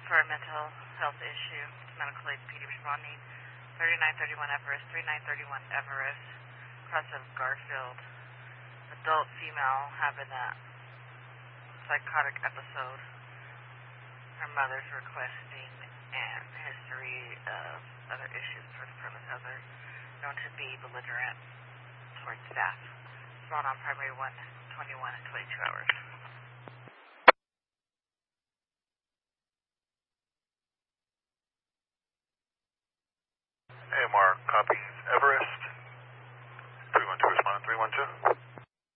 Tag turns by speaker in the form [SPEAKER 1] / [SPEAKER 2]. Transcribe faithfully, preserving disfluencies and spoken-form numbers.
[SPEAKER 1] for a mental health issue. Medical aid, P D responding. thirty-nine thirty-one Everest, thirty-nine thirty-one Everest, cross of Garfield. Adult female having a psychotic episode. Her mother's requesting and history of other issues for the premise of her known to be belligerent towards staff. Brought on primary one twenty-one and twenty-two hours.
[SPEAKER 2] A M R copies Everest. three one two responding three one two.